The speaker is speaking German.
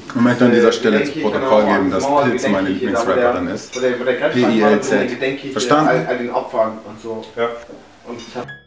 Ich möchte an dieser Stelle zu Protokoll geben, dass Pilz meine Lieblingsrapperin ist. PILZ. Verstanden? All den Opfern und so. Ja. Und ich hab